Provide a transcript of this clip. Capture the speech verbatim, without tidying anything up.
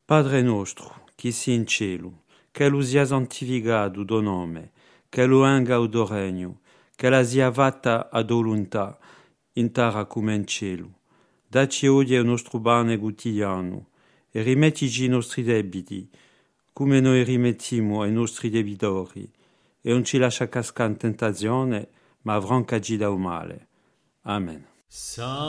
Padre nostro, chi si in cielo, che lo sia santificato do nome, che lo venga o do regno, che la sia fatta a do volontà, in terra come in cielo. Dacci oggi il nostro pane quotidiano, e rimettici i nostri debiti, come noi rimettiamo ai nostri debitori, e non ci lascia cascare in tentazione, ma avrancaci dal male. Amen.